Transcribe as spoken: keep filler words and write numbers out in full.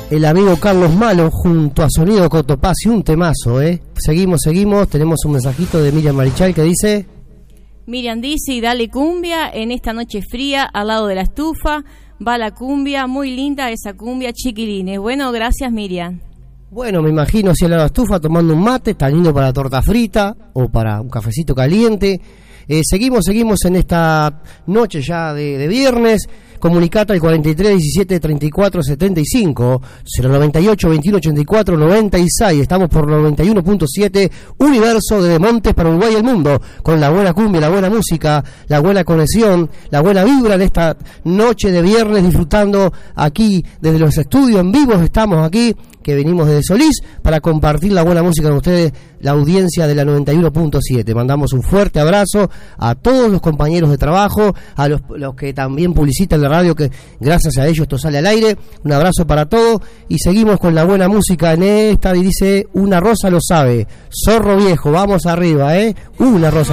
el amigo Carlos Malo junto a Sonido Cotopaxi, un temazo, ¿eh? Seguimos, seguimos, tenemos un mensajito de Miriam Marichal que dice... Miriam dice, y dale cumbia, en esta noche fría, al lado de la estufa, va la cumbia, muy linda esa cumbia, chiquilines. Bueno, gracias Miriam. Bueno, me imagino si al lado de la estufa tomando un mate, está lindo para torta frita o para un cafecito caliente. Eh, seguimos, seguimos en esta noche ya de, de viernes. Comunicate al cuarenta y tres diecisiete treinta y cuatro setenta y cinco, cero noventa y ocho veintiuno ochenta y cuatro noventa y seis. Estamos por noventa y uno punto siete, Universo de Montes para Uruguay y el mundo, con la buena cumbia, la buena música, la buena conexión, la buena vibra de esta noche de viernes, disfrutando aquí desde los estudios en vivo. Estamos aquí, que venimos desde Solís, para compartir la buena música con ustedes, la audiencia de la noventa y uno punto siete. Mandamos un fuerte abrazo a todos los compañeros de trabajo, a los, los que también publicitan la radio, que gracias a ellos esto sale al aire. Un abrazo para todos y seguimos con la buena música en esta, y dice, una rosa lo sabe, Zorro Viejo, vamos arriba, eh, una rosa.